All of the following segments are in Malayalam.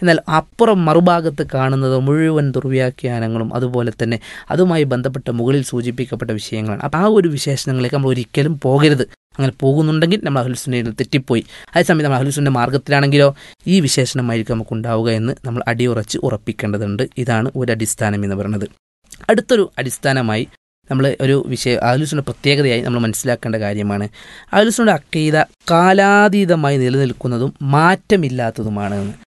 എന്നാൽ അപ്പുറം മറുഭാഗത്ത് കാണുന്നത് മുഴുവൻ ദുർവ്യാഖ്യാനങ്ങളും അതുപോലെ തന്നെ അതുമായി ബന്ധപ്പെട്ട മുകളിൽ സൂചിപ്പിക്കപ്പെട്ട വിഷയങ്ങളാണ്. അപ്പോൾ ആ ഒരു വിശേഷണങ്ങളിലേക്ക് നമ്മൾ ഒരിക്കലും പോകരുത്. അങ്ങനെ പോകുന്നുണ്ടെങ്കിൽ നമ്മൾ അഹ്ലുസുന്നയിൽ തെറ്റിപ്പോയി. അതേസമയം നമ്മൾ അഹ്ലുസുന്ന മാർഗ്ഗത്തിലാണെങ്കിലോ ഈ വിശേഷണമായിരിക്കും നമുക്ക് ഉണ്ടാവുക എന്ന് നമ്മൾ അടിയുറച്ച് ഉറപ്പിക്കേണ്ടതുണ്ട്. ഇതാണ് ഒരു അടിസ്ഥാനം എന്ന് പറയുന്നത്. അടുത്തൊരു അടിസ്ഥാനമായി നമ്മൾ ഒരു അഹ്ലുസുന്ന പ്രത്യേകതയായി നമ്മൾ മനസ്സിലാക്കേണ്ട കാര്യമാണ് അഹ്ലുസുന്നയുടെ അഖീദ കാലാതീതമായി നിലനിൽക്കുന്നതും മാറ്റമില്ലാത്തതുമാണ്.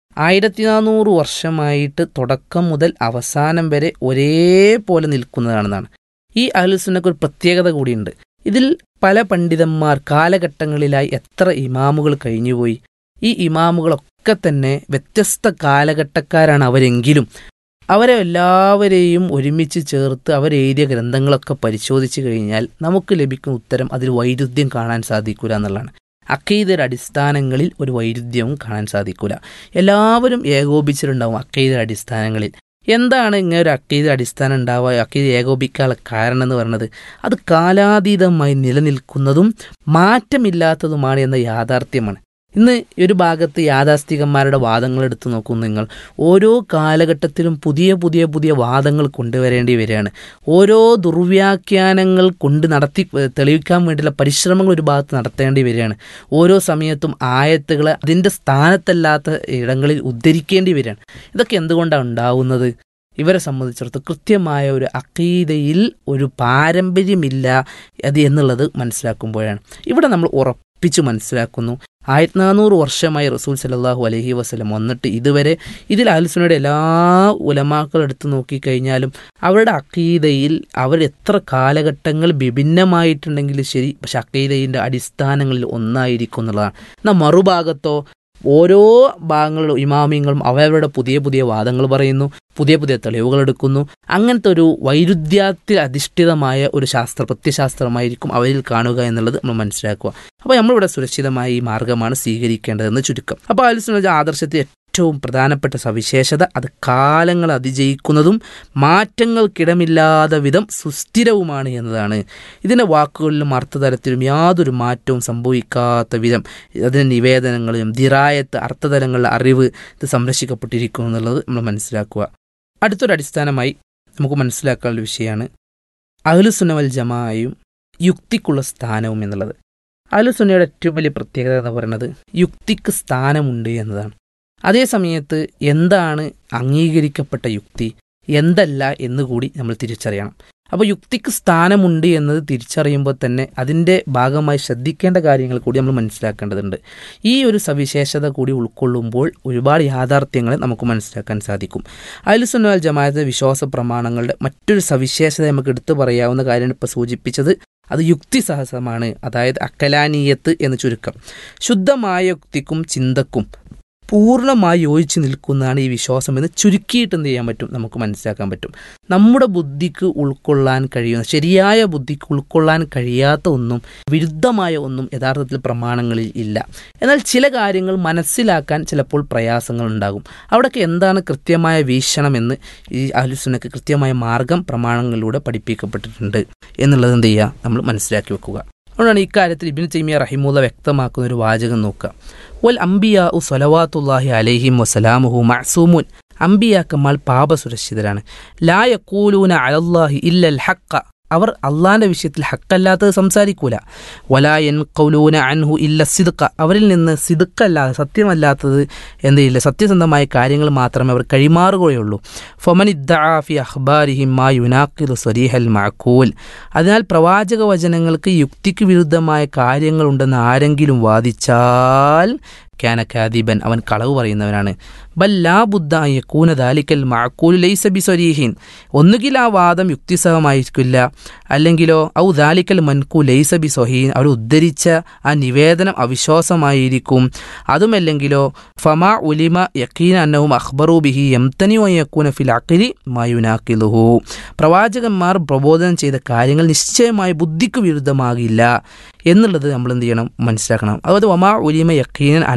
1400 വർഷമായിട്ട് തുടക്കം മുതൽ അവസാനം വരെ ഒരേപോലെ നിൽക്കുന്നതാണെന്നാണ്. ഈ അഹ്ലുസുന്നക്ക് ഒരു പ്രത്യേകത കൂടിയുണ്ട്. ഇതിൽ പല പണ്ഡിതന്മാർ കാലഘട്ടങ്ങളിലായി എത്ര ഇമാമുകൾ കഴിഞ്ഞുപോയി. ഈ ഇമാമുകളൊക്കെ തന്നെ വ്യത്യസ്ത കാലഘട്ടക്കാരാണ് അവരെങ്കിലും അവരെ എല്ലാവരെയും ഒരുമിച്ച് ചേർത്ത് അവരെഴുതിയ ഗ്രന്ഥങ്ങളൊക്കെ പരിശോധിച്ച് കഴിഞ്ഞാൽ നമുക്ക് ലഭിക്കുന്ന ഉത്തരം അതിൽ വൈരുദ്ധ്യം കാണാൻ സാധിക്കില്ല എന്നുള്ളതാണ്. അഖീദയുടെ അടിസ്ഥാനങ്ങളിൽ ഒരു വൈരുദ്ധ്യവും കാണാൻ സാധിക്കില്ല. എല്ലാവരും ഏകോപിച്ചിട്ടുണ്ടാവും അഖീദയുടെ അടിസ്ഥാനങ്ങളിൽ. എന്താണ് ഇങ്ങനെ ഒരു അഖീദ അടിസ്ഥാനം ഉണ്ടാവുക, അഖീദ ഏകോപിക്കാനുള്ള കാരണം എന്ന് പറയുന്നത് അത് കാലാതീതമായി നിലനിൽക്കുന്നതും മാറ്റമില്ലാത്തതുമാണ് എന്ന യാഥാർത്ഥ്യമാണ്. ഇന്ന് ഒരു ഭാഗത്ത് യാഥാസ്ഥികന്മാരുടെ വാദങ്ങൾ എടുത്തു നോക്കും നിങ്ങൾ. ഓരോ കാലഘട്ടത്തിലും പുതിയ പുതിയ പുതിയ വാദങ്ങൾ കൊണ്ടുവരേണ്ടി വരികയാണ്. ഓരോ ദുർവ്യാഖ്യാനങ്ങൾ കൊണ്ട് തെളിയിക്കാൻ വേണ്ടിയുള്ള പരിശ്രമങ്ങൾ ഒരു ഭാഗത്ത് നടത്തേണ്ടി വരികയാണ്. ഓരോ സമയത്തും ആയത്തുകൾ അതിൻ്റെ സ്ഥാനത്തല്ലാത്ത ഇടങ്ങളിൽ ഉദ്ധരിക്കേണ്ടി വരികയാണ്. ഇതൊക്കെ എന്തുകൊണ്ടാണ് ഉണ്ടാവുന്നത്? ഇവരെ സംബന്ധിച്ചിടത്തോളം കൃത്യമായ ഒരു അഖീദയിൽ ഒരു പാരമ്പര്യമില്ല അത് എന്നുള്ളത് മനസ്സിലാക്കുമ്പോഴാണ്. ഇവിടെ നമ്മൾ ഉറപ്പിച്ച് മനസ്സിലാക്കുന്നു 1400 വർഷമായി റസൂൽ സല്ലല്ലാഹു അലൈഹി വസല്ലം വന്നിട്ട് ഇതുവരെ ഇതിൽ അഹ്ലുസുന്നയുടെ എല്ലാ ഉലമാക്കൾ എടുത്തു നോക്കിക്കഴിഞ്ഞാലും അവരുടെ അഖീദയിൽ എത്ര കാലഘട്ടങ്ങൾ വിഭിന്നമായിട്ടുണ്ടെങ്കിലും ശരി, പക്ഷെ അഖീദയുടെ അടിസ്ഥാനങ്ങളിൽ ഒന്നായിരിക്കും എന്നുള്ളതാണ്. എന്നാൽ മറുഭാഗത്തോ ഓരോ ഭാഗങ്ങളിലും ഇമാമിങ്ങളും അവരുടെ പുതിയ പുതിയ വാദങ്ങൾ പറയുന്നു, പുതിയ പുതിയ തെളിവുകൾ എടുക്കുന്നു. അങ്ങനത്തെ ഒരു വൈരുദ്ധ്യത്തിൽ അധിഷ്ഠിതമായ ഒരു പ്രത്യശാസ്ത്രമായിരിക്കും അവരിൽ കാണുക എന്നുള്ളത് നമ്മൾ മനസ്സിലാക്കുക. അപ്പോൾ നമ്മളിവിടെ സുരക്ഷിതമായ ഈ മാർഗ്ഗമാണ് സ്വീകരിക്കേണ്ടതെന്ന് ചുരുക്കം. അപ്പോൾ അഹ്ലുസുന്നയുടെ ആദർശത്തിൽ ഏറ്റവും പ്രധാനപ്പെട്ട സവിശേഷത അത് കാലങ്ങൾ അതിജയിക്കുന്നതും മാറ്റങ്ങൾക്കിടമില്ലാത്ത വിധം സുസ്ഥിരവുമാണ് എന്നതാണ്. ഇതിൻ്റെ വാക്കുകളിലും അർത്ഥതലത്തിലും യാതൊരു മാറ്റവും സംഭവിക്കാത്ത വിധം അതിൻ്റെ നിവേദനങ്ങളിലും ദിറായത്ത് അർത്ഥതലങ്ങളിലെ അറിവ് ഇത് സംരക്ഷിക്കപ്പെട്ടിരിക്കുന്നു എന്നുള്ളത് നമ്മൾ മനസ്സിലാക്കുക. അടുത്തൊരു അടിസ്ഥാനമായി നമുക്ക് മനസ്സിലാക്കാനുള്ള വിഷയമാണ് അഹ്ലുസുന്ന വൽ ജമാഅയും യുക്തിക്കുള്ള സ്ഥാനവും എന്നുള്ളത്. അഹ്ലുസുന്നയുടെ ഏറ്റവും വലിയ പ്രത്യേകത എന്ന് പറയുന്നത് യുക്തിക്ക് സ്ഥാനമുണ്ട് എന്നതാണ്. അതേ സമയത്ത് എന്താണ് അംഗീകരിക്കപ്പെട്ട യുക്തി, എന്തല്ല എന്നുകൂടി നമ്മൾ തിരിച്ചറിയണം. അപ്പോൾ യുക്തിക്ക് സ്ഥാനമുണ്ട് എന്നത് തിരിച്ചറിയുമ്പോൾ തന്നെ അതിൻ്റെ ഭാഗമായി ശ്രദ്ധിക്കേണ്ട കാര്യങ്ങൾ കൂടി നമ്മൾ മനസ്സിലാക്കേണ്ടതുണ്ട്. ഈ ഒരു സവിശേഷത കൂടി ഉൾക്കൊള്ളുമ്പോൾ ഒരുപാട് യാഥാർത്ഥ്യങ്ങളെ നമുക്ക് മനസ്സിലാക്കാൻ സാധിക്കും. അഹ്ലുസുന്ന വൽ ജമാഅത്തിന്റെ വിശ്വാസ പ്രമാണങ്ങളുടെ മറ്റൊരു സവിശേഷത നമുക്ക് എടുത്തു പറയാവുന്ന കാര്യമാണ് ഇപ്പോൾ സൂചിപ്പിച്ചത്. അത് യുക്തി സഹസമാണ്, അതായത് അക്കലാനീയത്ത് എന്ന് ചുരുക്കം. ശുദ്ധമായ യുക്തിക്കും ചിന്തക്കും പൂർണ്ണമായി യോജിച്ച് നിൽക്കുന്നതാണ് ഈ വിശ്വാസം എന്ന് ചുരുക്കിയിട്ട് എന്ത് ചെയ്യാൻ പറ്റും, നമുക്ക് മനസ്സിലാക്കാൻ പറ്റും. നമ്മുടെ ബുദ്ധിക്ക് ഉൾക്കൊള്ളാൻ കഴിയുന്ന, ശരിയായ ബുദ്ധിക്ക് ഉൾക്കൊള്ളാൻ കഴിയാത്ത ഒന്നും വിരുദ്ധമായ ഒന്നും യഥാർത്ഥത്തിൽ പ്രമാണങ്ങളിൽ ഇല്ല. എന്നാൽ ചില കാര്യങ്ങൾ മനസ്സിലാക്കാൻ ചിലപ്പോൾ പ്രയാസങ്ങൾ ഉണ്ടാകും. അവിടെയൊക്കെ എന്താണ് കൃത്യമായ വീക്ഷണമെന്ന് ഈ അഹ്ലുസുന്നക്ക് കൃത്യമായ മാർഗം പ്രമാണങ്ങളിലൂടെ പഠിപ്പിക്കപ്പെട്ടിട്ടുണ്ട് എന്നുള്ളത് എന്ത് ചെയ്യുക, നമ്മൾ മനസ്സിലാക്കി വെക്കുക. അതുകൊണ്ടാണ് ഇക്കാര്യത്തിൽ ഇബ്നു തൈമിയ്യ റഹിമഹുല്ലാഹ് വ്യക്തമാക്കുന്ന ഒരു വാചകം നോക്കുക. വൽ അംബിയാഉ സ്വലവാത്തുല്ലാഹി അലൈഹിം വസലാമുഹു മഅ്സൂമുൻ. അംബിയാക്കന്മാർ പാപസുരക്ഷിതരാണ്. ലാ യഖൂലൂന അലല്ലാഹി ഇല്ലൽ ഹഖ്ഖ. അവർ അള്ളാഹിൻ്റെ വിഷയത്തിൽ ഹക്കല്ലാത്തത് സംസാരിക്കൂല. വലാ യൻഖൗലൂന അൻഹു ഇല്ല സിദ്ഖ. അവരിൽ നിന്ന് സിദ്ഖല്ലാതെ സത്യമല്ലാത്തത് എന്തില്ല, സത്യസന്ധമായ കാര്യങ്ങൾ മാത്രമേ അവർ കൈമാറുകയുള്ളൂ. ഫമൻ ഇദ്ദഅ ഫി അഖ്ബാരിഹിം മാ യുനാഖിദു സ്വരീഹൽ മഅഖൂൽ. അതിനാൽ പ്രവാചക വചനങ്ങൾക്ക് യുക്തിക്ക് വിരുദ്ധമായ കാര്യങ്ങളുണ്ടെന്ന് ആരെങ്കിലും വാദിച്ചാൽ കാന കാദിബൻ, അവൻ കളവ് പറയുന്നവനാണ്. ബൽ ലാ ബുദ്ദ അൻ യകൂന ദാലിക്കൽ മഅഖൂൽ ലൈസ ബിസരീഹിൻ. ഒന്നുകിൽ ആ വാദം യുക്തിസഹമായിരിക്കില്ല, അല്ലെങ്കിലോ ഔ ദാലിക്കൽ മൻഖൂ ലൈസ ബിസഹീൻ, അവർ ഉദ്ധരിച്ച ആ നിവേദനം അവിശ്വാസമായിരിക്കും. അതുമല്ലെങ്കിലോ ഫമാ ഉലിമ യഖീന അന്നഹും അഖ്ബറൂ ബിഹി യംതനി അൻ യകൂന ഫിൽ അഖ്ലി മാ യുനാഖിലുഹു. പ്രവാചകന്മാർ പ്രബോധനം ചെയ്ത കാര്യങ്ങൾ നിശ്ചയമായി ബുദ്ധിക്ക് വിരുദ്ധമാകില്ല എന്നുള്ളത് നമ്മൾ എന്ത് ചെയ്യണം, മനസ്സിലാക്കണം. അതുപോലെ വമാ ഉലിമ യഖീനൻ അന്ന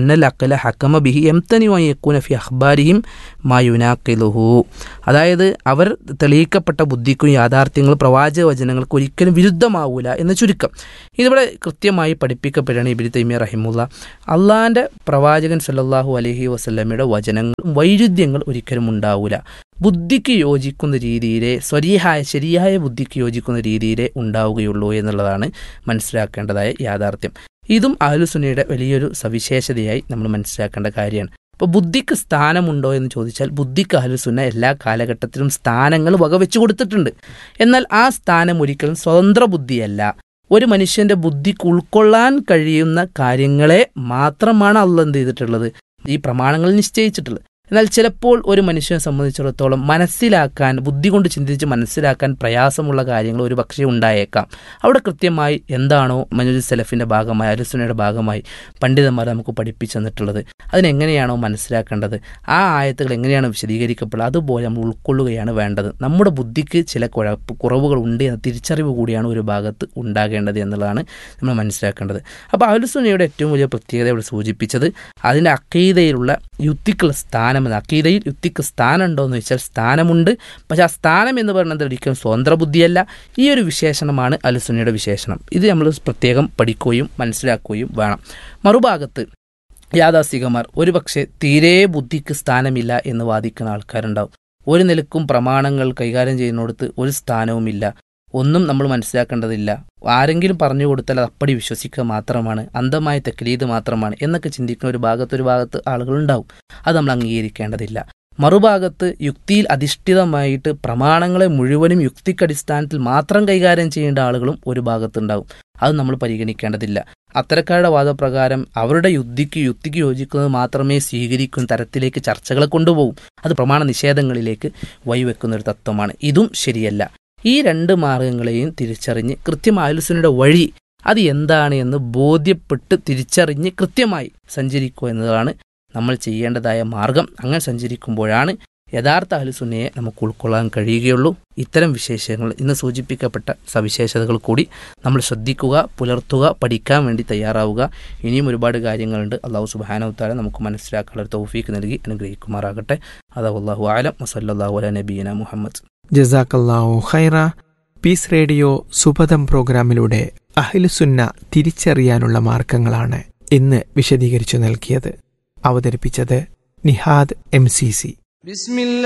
അന്നൽ അഖല ഹക്കമ ബിഹി യംതനി വ യകൂന ഫി അഖ്ബാരിഹിം മാ യുനാഖിലുഹു. അതായത് അവർ തെളിയിക്കപ്പെട്ട ബുദ്ധിക്കും യാഥാർത്ഥ്യങ്ങൾ പ്രവാചക വചനങ്ങൾക്ക് ഒരിക്കലും വിരുദ്ധമാവൂല എന്ന് ചുരുക്കം. ഇതിവിടെ കൃത്യമായി പഠിപ്പിക്കപ്പെടുകയാണ് ഇബ്നു തൈമിയ്യ റഹിമുള്ള. അള്ളാഹിൻ്റെ പ്രവാചകൻ സല്ലല്ലാഹു അലൈഹി വസല്ലമയുടെ വചനങ്ങൾ വൈരുദ്ധ്യങ്ങൾ ഒരിക്കലും ഉണ്ടാവൂല. ബുദ്ധിക്ക് യോജിക്കുന്ന രീതിയിലെ ശരിയായ ബുദ്ധിക്ക് യോജിക്കുന്ന രീതിയിലേ ഉണ്ടാവുകയുള്ളൂ എന്നുള്ളതാണ് മനസ്സിലാക്കേണ്ടതായ യാഥാർത്ഥ്യം. ഇതും അഹ്ലുസുന്നയുടെ വലിയൊരു സവിശേഷതയായി നമ്മൾ മനസ്സിലാക്കേണ്ട കാര്യമാണ്. അപ്പോൾ ബുദ്ധിക്ക് സ്ഥാനമുണ്ടോ എന്ന് ചോദിച്ചാൽ ബുദ്ധിക്ക് അഹ്ലുസുന്ന എല്ലാ കാലഘട്ടത്തിലും സ്ഥാനങ്ങൾ വകവെച്ചു കൊടുത്തിട്ടുണ്ട്. എന്നാൽ ആ സ്ഥാനം ഒരിക്കലും സ്വതന്ത്ര ബുദ്ധിയല്ല. ഒരു മനുഷ്യൻ്റെ ബുദ്ധിക്ക് ഉൾക്കൊള്ളാൻ കഴിയുന്ന കാര്യങ്ങളെ മാത്രമാണ് അള്ളാഹ് എന്ത് ചെയ്തിട്ടുള്ളത്, ഈ പ്രമാണങ്ങൾ നിശ്ചയിച്ചിട്ടുള്ളത്. എന്നാൽ ചിലപ്പോൾ ഒരു മനുഷ്യനെ സംബന്ധിച്ചിടത്തോളം മനസ്സിലാക്കാൻ, ബുദ്ധി കൊണ്ട് ചിന്തിച്ച് മനസ്സിലാക്കാൻ പ്രയാസമുള്ള കാര്യങ്ങൾ ഒരു പക്ഷേ ഉണ്ടായേക്കാം. അവിടെ കൃത്യമായി എന്താണോ മനുജ് സലഫിൻ്റെ ഭാഗമായി അഹ്ലുസുന്നയുടെ ഭാഗമായി പണ്ഡിതന്മാർ നമുക്ക് പഠിപ്പിച്ചു തന്നിട്ടുള്ളത്, അതിനെങ്ങനെയാണോ മനസ്സിലാക്കേണ്ടത്, ആ ആയത്തുകൾ എങ്ങനെയാണ് വിശദീകരിക്കപ്പെടുന്നത്, അതുപോലെ നമ്മൾ ഉൾക്കൊള്ളുകയാണ് വേണ്ടത്. നമ്മുടെ ബുദ്ധിക്ക് ചില കുറവുകൾ ഉണ്ട് എന്ന തിരിച്ചറിവ് കൂടിയാണ് ഒരു ഭാഗത്ത് ഉണ്ടാകേണ്ടത് എന്നുള്ളതാണ് നമ്മൾ മനസ്സിലാക്കേണ്ടത്. അപ്പോൾ അഹ്ലുസുന്നയുടെ ഏറ്റവും വലിയ പ്രത്യേകത ഇവിടെ സൂചിപ്പിച്ചത് അതിൻ്റെ അഖീദയിലുള്ള യുക്തിക്കുള്ള സ്ഥാനം. അഖീദയിൽ യുക്തിക്ക് സ്ഥാനം ഉണ്ടോ എന്ന് ചോദിച്ചാൽ സ്ഥാനമുണ്ട്. പക്ഷെ ആ സ്ഥാനം എന്ന് പറയുന്നത് ഒരിക്കലും സ്വതന്ത്ര ബുദ്ധിയല്ല. ഈ ഒരു വിശേഷണമാണ് അഹ്ലുസുന്നയുടെ വിശേഷണം. ഇത് നമ്മൾ പ്രത്യേകം പഠിക്കുകയും മനസ്സിലാക്കുകയും വേണം. മറുഭാഗത്ത് യാഥാസ്ഥികന്മാർ ഒരുപക്ഷെ തീരെ ബുദ്ധിക്ക് സ്ഥാനമില്ല എന്ന് വാദിക്കുന്ന ആൾക്കാരുണ്ടാവും. ഒരു നിലക്കും പ്രമാണങ്ങൾ കൈകാര്യം ചെയ്യുന്നിടത്ത് ഒരു സ്ഥാനവുമില്ല, ഒന്നും നമ്മൾ മനസ്സിലാക്കേണ്ടതില്ല, ആരെങ്കിലും പറഞ്ഞു കൊടുത്താൽ അത് അപ്പടി വിശ്വസിക്കുക മാത്രമാണ്, അന്ധമായ തക്ലീദ് മാത്രമാണ് എന്നൊക്കെ ചിന്തിക്കുന്ന ഒരു ഭാഗത്ത് ആളുകളുണ്ടാവും. അത് നമ്മൾ അംഗീകരിക്കേണ്ടതില്ല. മറുഭാഗത്ത് യുക്തിയിൽ അധിഷ്ഠിതമായിട്ട് പ്രമാണങ്ങളെ മുഴുവനും യുക്തിക്കടിസ്ഥാനത്തിൽ മാത്രം കൈകാര്യം ചെയ്യേണ്ട ആളുകളും ഒരു ഭാഗത്തുണ്ടാവും. അത് നമ്മൾ പരിഗണിക്കേണ്ടതില്ല. അത്തരക്കാരുടെ വാദപ്രകാരം അവരുടെ യുക്തിക്ക് യോജിക്കുന്നത് മാത്രമേ സ്വീകരിക്കുന്ന തരത്തിലേക്ക് ചർച്ചകളെ കൊണ്ടുപോകും. അത് പ്രമാണ നിഷേധങ്ങളിലേക്ക് വഴിവെക്കുന്ന ഒരു തത്വമാണ്. ഇതും ശരിയല്ല. ഈ രണ്ട് മാർഗങ്ങളെയും തിരിച്ചറിഞ്ഞ് കൃത്യമായ അഹ്ലുസുന്നയുടെ വഴി അത് എന്താണ് എന്ന് ബോധ്യപ്പെട്ട് തിരിച്ചറിഞ്ഞ് കൃത്യമായി സഞ്ചരിക്കുക എന്നതാണ് നമ്മൾ ചെയ്യേണ്ടതായ മാർഗം. അങ്ങനെ സഞ്ചരിക്കുമ്പോഴാണ് യഥാർത്ഥ അഹ്ലുസുന്നയെ നമുക്ക് ഉൾക്കൊള്ളാൻ കഴിയുകയുള്ളൂ. ഇത്തരം വിശേഷങ്ങൾ ഇന്ന് സൂചിപ്പിക്കപ്പെട്ട സവിശേഷതകൾ കൂടി നമ്മൾ ശ്രദ്ധിക്കുക, പുലർത്തുക, പഠിക്കാൻ വേണ്ടി തയ്യാറാവുക. ഇനിയും ഒരുപാട് കാര്യങ്ങളുണ്ട്. അല്ലാഹു സുബ്ഹാനഹു വ തആല നമുക്ക് മനസ്സിലാക്കാനുള്ള തൗഫീഖ് നൽകി അനുഗ്രഹിക്കുമാറാകട്ടെ. അല്ലാഹു അഅലം. വസല്ലല്ലാഹു അലാ നബിയിന മുഹമ്മദ്. ജസാക്കല്ലാഹു ഖൈറ. പീസ് റേഡിയോ സുബദം പ്രോഗ്രാമിലൂടെ അഹ്ലുസുന്ന തിരിച്ചറിയാനുള്ള മാർഗങ്ങളാണ് ഇന്ന് വിശദീകരിച്ചു നൽകിയത്. അവതരിപ്പിച്ചത് നിഹാദ് MCC.